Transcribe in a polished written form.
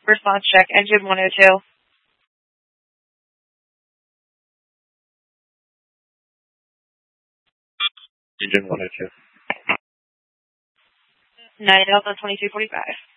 Response check, engine 102. Engine 102. 9 Delta 2245.